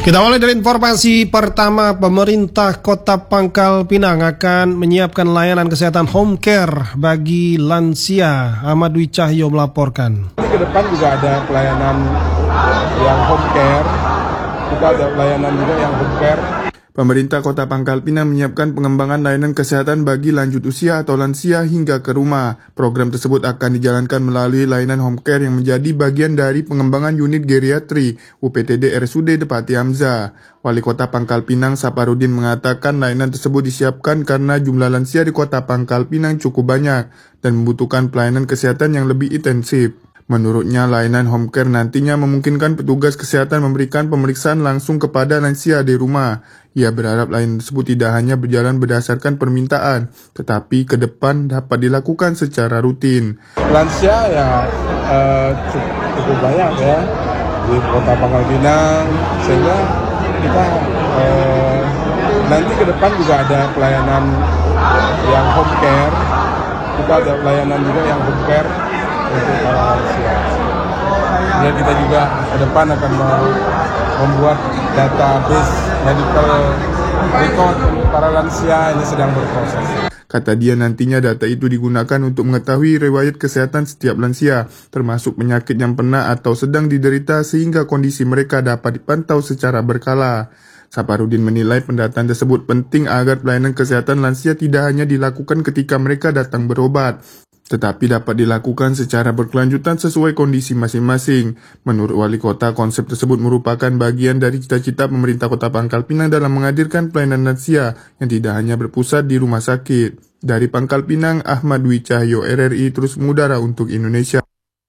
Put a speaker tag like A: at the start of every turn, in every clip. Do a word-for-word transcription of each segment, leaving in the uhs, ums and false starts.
A: Kita mulai dari informasi pertama. Pemerintah Kota Pangkal Pinang akan menyiapkan layanan kesehatan home care bagi lansia. Ahmad Dwi Cahyo melaporkan.
B: Ini ke depan juga ada pelayanan yang home care, juga ada pelayanan juga yang home care.
C: Pemerintah Kota Pangkal Pinang menyiapkan pengembangan layanan kesehatan bagi lanjut usia atau lansia hingga ke rumah. Program tersebut akan dijalankan melalui layanan home care yang menjadi bagian dari pengembangan unit geriatri U P T D R S U D Depati Hamzah. Wali Kota Pangkal Pinang Saparudin mengatakan layanan tersebut disiapkan karena jumlah lansia di Kota Pangkal Pinang cukup banyak dan membutuhkan pelayanan kesehatan yang lebih intensif. Menurutnya, layanan home care nantinya memungkinkan petugas kesehatan memberikan pemeriksaan langsung kepada lansia di rumah. Ia berharap layanan tersebut tidak hanya berjalan berdasarkan permintaan, tetapi ke depan dapat dilakukan secara rutin.
B: Lansia ya eh, cukup, cukup banyak ya di Kota Pangkal Pinang, sehingga kita eh, nanti ke depan juga ada pelayanan yang home care, juga ada pelayanan juga yang home care untuk para lansia. Ya, kita juga ke depan akan membuat database medical record untuk para lansia, ini sedang berproses.
C: Kata dia, nantinya data itu digunakan untuk mengetahui riwayat kesehatan setiap lansia, termasuk penyakit yang pernah atau sedang diderita sehingga kondisi mereka dapat dipantau secara berkala. Saparudin menilai pendataan tersebut penting agar pelayanan kesehatan lansia tidak hanya dilakukan ketika mereka datang berobat, tetapi dapat dilakukan secara berkelanjutan sesuai kondisi masing-masing. Menurut Wali Kota, konsep tersebut merupakan bagian dari cita-cita pemerintah Kota Pangkal Pinang dalam menghadirkan pelayanan lansia yang tidak hanya berpusat di rumah sakit. Dari Pangkal Pinang, Ahmad Dwi Cahyo, R R I terus mengudara untuk Indonesia.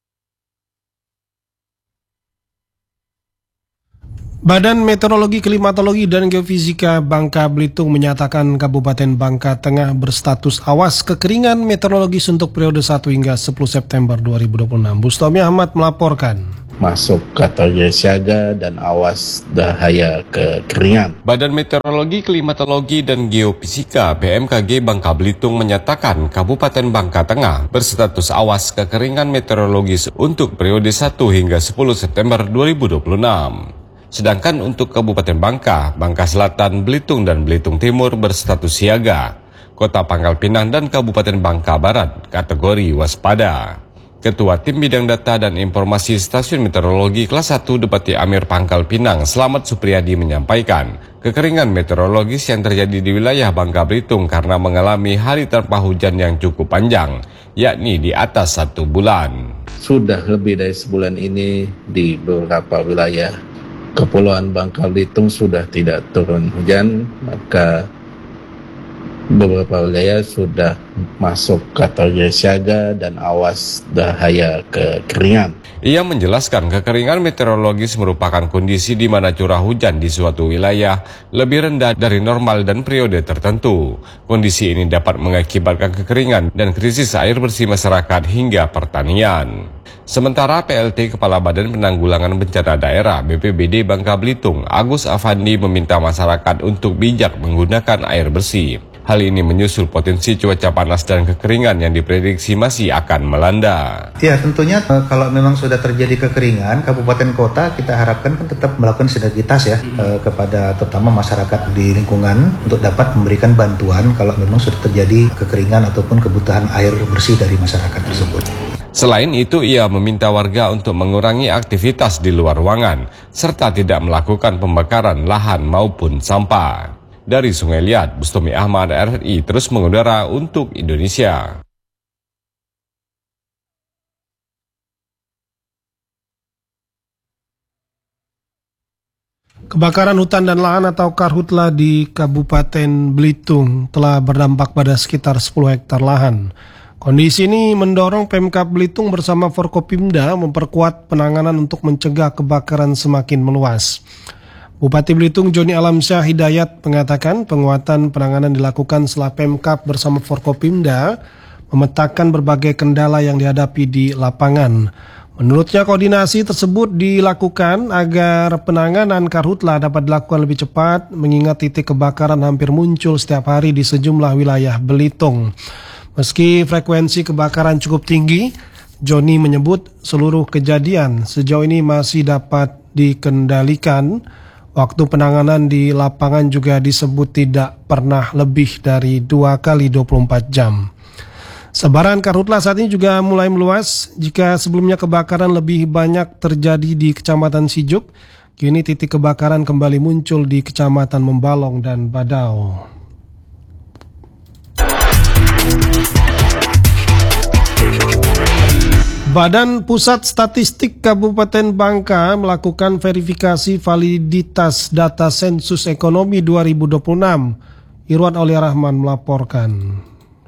A: Badan Meteorologi, Klimatologi, dan Geofisika Bangka Belitung menyatakan Kabupaten Bangka Tengah berstatus awas kekeringan meteorologis untuk periode satu hingga sepuluh September dua ribu dua puluh enam. Bustomi Ahmad melaporkan.
D: Masuk kategori siaga dan awas bahaya kekeringan.
E: Badan Meteorologi, Klimatologi, dan Geofisika B M K G Bangka Belitung menyatakan Kabupaten Bangka Tengah berstatus awas kekeringan meteorologis untuk periode satu hingga sepuluh September dua ribu dua puluh enam. Sedangkan untuk Kabupaten Bangka, Bangka Selatan, Belitung, dan Belitung Timur berstatus siaga. Kota Pangkal Pinang dan Kabupaten Bangka Barat kategori waspada. Ketua Tim Bidang Data dan Informasi Stasiun Meteorologi Kelas satu Depati Amir Pangkal Pinang, Slamet Supriyadi menyampaikan, kekeringan meteorologis yang terjadi di wilayah Bangka Belitung karena mengalami hari tanpa hujan yang cukup panjang, yakni di atas satu bulan.
D: Sudah lebih dari sebulan ini di beberapa wilayah Kepulauan Bangka Belitung sudah tidak turun hujan, maka beberapa wilayah sudah masuk kategori siaga dan awas bahaya kekeringan.
E: Ia menjelaskan kekeringan meteorologis merupakan kondisi di mana curah hujan di suatu wilayah lebih rendah dari normal dan periode tertentu. Kondisi ini dapat mengakibatkan kekeringan dan krisis air bersih masyarakat hingga pertanian. Sementara P L T Kepala Badan Penanggulangan Bencana Daerah B P B D Bangka Belitung, Agus Afandi, meminta masyarakat untuk bijak menggunakan air bersih. Hal ini menyusul potensi cuaca panas dan kekeringan yang diprediksi masih akan melanda.
F: Ya, tentunya kalau memang sudah terjadi kekeringan, kabupaten kota kita harapkan kan tetap melakukan sinergitas ya eh, kepada terutama masyarakat di lingkungan untuk dapat memberikan bantuan kalau memang sudah terjadi kekeringan ataupun kebutuhan air bersih dari masyarakat tersebut.
E: Selain itu, ia meminta warga untuk mengurangi aktivitas di luar ruangan, serta tidak melakukan pembakaran lahan maupun sampah. Dari Sungai Liat, Bustomi Ahmad, R R I terus mengudara untuk Indonesia.
A: Kebakaran hutan dan lahan atau karhutla di Kabupaten Belitung telah berdampak pada sekitar sepuluh hektar lahan. Kondisi ini mendorong Pemkab Belitung bersama Forkopimda memperkuat penanganan untuk mencegah kebakaran semakin meluas. Bupati Belitung Joni Alamsyah Hidayat mengatakan penguatan penanganan dilakukan setelah Pemkab bersama Forkopimda memetakan berbagai kendala yang dihadapi di lapangan. Menurutnya koordinasi tersebut dilakukan agar penanganan karhutla dapat dilakukan lebih cepat mengingat titik kebakaran hampir muncul setiap hari di sejumlah wilayah Belitung. Meski frekuensi kebakaran cukup tinggi, Joni menyebut seluruh kejadian sejauh ini masih dapat dikendalikan Waktu penanganan di lapangan juga disebut tidak pernah lebih dari dua kali dua puluh empat jam. Sebaran karhutlah saat ini juga mulai meluas. Jika sebelumnya kebakaran lebih banyak terjadi di Kecamatan Sijuk, kini titik kebakaran kembali muncul di Kecamatan Membalong dan Badau. Badan Pusat Statistik Kabupaten Bangka melakukan verifikasi validitas data sensus ekonomi dua ribu dua puluh enam. Irwan Aulia Rahman melaporkan.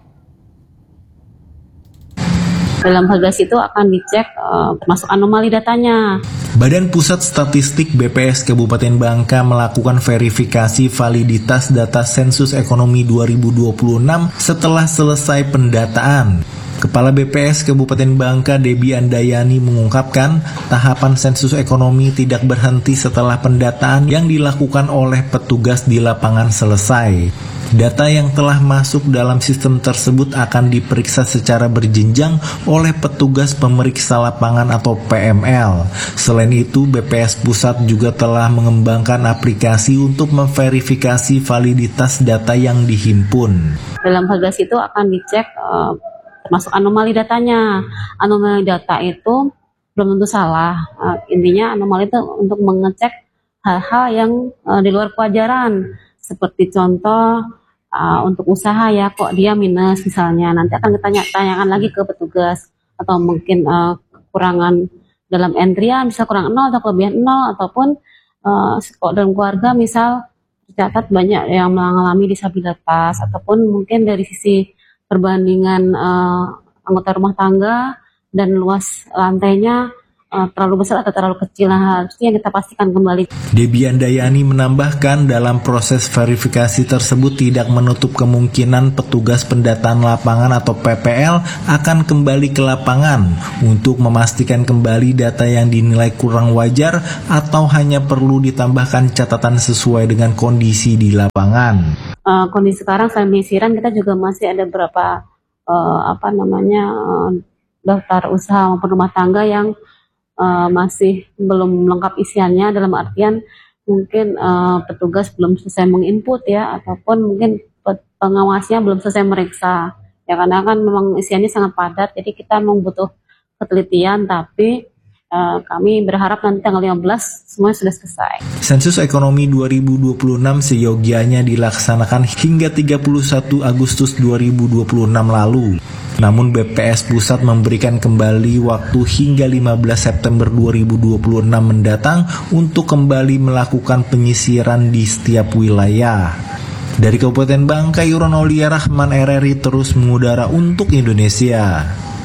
G: Dalam Hagas itu akan dicek uh, termasuk anomali datanya.
H: Badan Pusat Statistik B P S Kabupaten Bangka melakukan verifikasi validitas data sensus ekonomi dua ribu dua puluh enam setelah selesai pendataan. Kepala B P S Kabupaten Bangka Debbie Andayani mengungkapkan tahapan sensus ekonomi tidak berhenti setelah pendataan yang dilakukan oleh petugas di lapangan selesai. Data yang telah masuk dalam sistem tersebut akan diperiksa secara berjenjang oleh petugas pemeriksa lapangan atau P M L. Selain itu, B P S Pusat juga telah mengembangkan aplikasi untuk memverifikasi validitas data yang dihimpun.
G: Dalam Hagas itu akan dicek uh, termasuk anomali datanya. Anomali data itu belum tentu salah. Uh, intinya anomali itu untuk mengecek hal-hal yang uh, di luar kewajaran. Seperti contoh uh, untuk usaha ya kok dia minus misalnya, nanti akan kita tanyakan lagi ke petugas, atau mungkin uh, kekurangan dalam entrian misal kurang nol atau kelebihan nol, ataupun uh, kok dalam keluarga misal tercatat banyak yang mengalami disabilitas, ataupun mungkin dari sisi perbandingan uh, anggota rumah tangga dan luas lantainya Uh, terlalu besar atau terlalu kecil, nah harusnya kita pastikan kembali.
H: Debbie Andayani menambahkan dalam proses verifikasi tersebut tidak menutup kemungkinan petugas pendataan lapangan atau P P L akan kembali ke lapangan untuk memastikan kembali data yang dinilai kurang wajar atau hanya perlu ditambahkan catatan sesuai dengan kondisi di lapangan.
G: Uh, kondisi sekarang selain penyisiran kita juga masih ada beberapa uh, apa namanya uh, daftar usaha maupun rumah tangga yang Uh, masih belum lengkap isiannya, dalam artian mungkin uh, petugas belum selesai menginput ya, ataupun mungkin pengawasnya belum selesai meriksa ya, karena kan memang isiannya sangat padat, jadi kita memang butuh ketelitian, tapi uh, kami berharap nanti tanggal lima belas semuanya sudah selesai.
H: Sensus ekonomi dua ribu dua puluh enam seyogianya dilaksanakan hingga tiga puluh satu Agustus dua ribu dua puluh enam lalu. Namun B P S Pusat memberikan kembali waktu hingga lima belas September dua ribu dua puluh enam mendatang untuk kembali melakukan penyisiran di setiap wilayah. Dari Kabupaten Bangka, Irwan Aulia Rahman, R R I terus mengudara untuk Indonesia.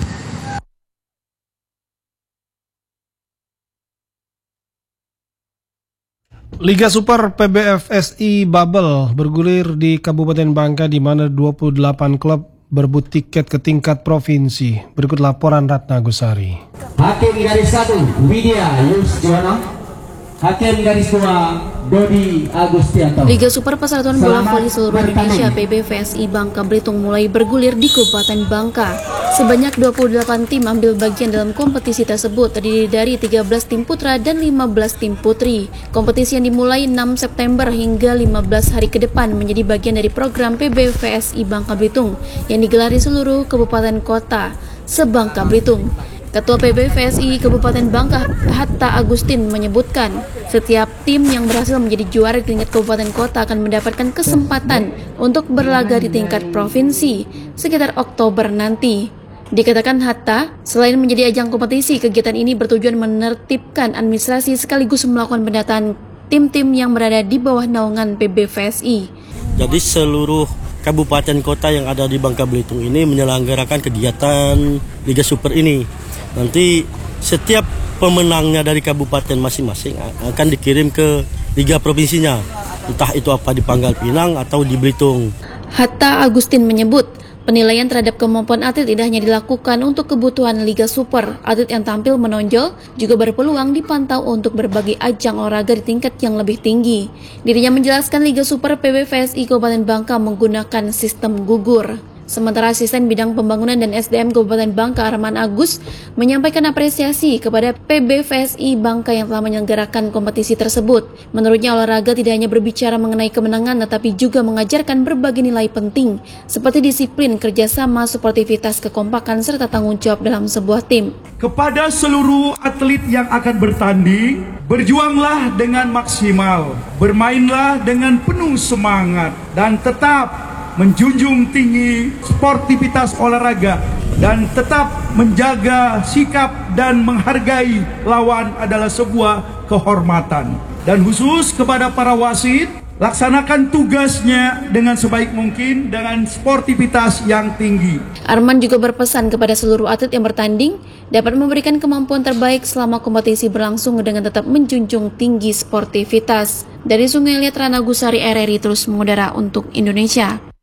A: Liga Super P B F S I Bubble bergulir di Kabupaten Bangka, di mana dua puluh delapan klub berebut tiket ke tingkat provinsi. Berikut laporan Ratna Gusari.
I: Hakim garis satu Widya Yusjono, hakim garis dua Dodi Agustianto.
J: Liga Super Persatuan Bola Voli Seluruh Indonesia P B V S I Bangka Belitung mulai bergulir di Kabupaten Bangka. Sebanyak dua puluh delapan tim ambil bagian dalam kompetisi tersebut, terdiri dari tiga belas tim putra dan lima belas tim putri. Kompetisi yang dimulai enam September hingga lima belas hari ke depan menjadi bagian dari program P B V S I Bangka Belitung yang digelar di seluruh kabupaten kota se-Bangka Belitung. Ketua P B V S I Kabupaten Bangka, Hatta Agustin, menyebutkan setiap tim yang berhasil menjadi juara di tingkat kabupaten kota akan mendapatkan kesempatan untuk berlaga di tingkat provinsi sekitar Oktober nanti. Dikatakan Hatta, selain menjadi ajang kompetisi, kegiatan ini bertujuan menertibkan administrasi sekaligus melakukan pendataan tim-tim yang berada di bawah naungan P B V S I.
K: Jadi seluruh kabupaten kota yang ada di Bangka Belitung ini menyelenggarakan kegiatan Liga Super ini. Nanti setiap pemenangnya dari kabupaten masing-masing akan dikirim ke Liga Provinsinya. Entah itu apa di Pangkal Pinang atau di Belitung.
J: Hatta Agustin menyebut, penilaian terhadap kemampuan atlet tidak hanya dilakukan untuk kebutuhan Liga Super. Atlet yang tampil menonjol juga berpeluang dipantau untuk berbagai ajang olahraga di tingkat yang lebih tinggi. Dirinya menjelaskan Liga Super P B V S I Kabupaten Bangka menggunakan sistem gugur. Sementara Asisten Bidang Pembangunan dan S D M Kabupaten Bangka Arman Agus menyampaikan apresiasi kepada P B V S I Bangka yang telah menyelenggarakan kompetisi tersebut. Menurutnya olahraga tidak hanya berbicara mengenai kemenangan tetapi juga mengajarkan berbagai nilai penting seperti disiplin, kerjasama, sportivitas, kekompakan, serta tanggung jawab dalam sebuah tim.
L: Kepada seluruh atlet yang akan bertanding, berjuanglah dengan maksimal, bermainlah dengan penuh semangat, dan tetap menjunjung tinggi sportivitas olahraga dan tetap menjaga sikap dan menghargai lawan adalah sebuah kehormatan. Dan khusus kepada para wasit, laksanakan tugasnya dengan sebaik mungkin dengan sportivitas yang tinggi.
J: Arman juga berpesan kepada seluruh atlet yang bertanding dapat memberikan kemampuan terbaik selama kompetisi berlangsung dengan tetap menjunjung tinggi sportivitas. Dari Sungai Liat, Rana Gusari, R R I terus mengudara untuk Indonesia.